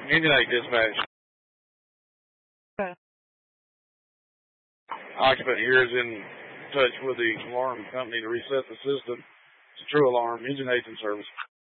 Engine 8 dispatch. Okay. Occupant here is in touch with the alarm company to reset the system. It's a true alarm. Engine 8's in service.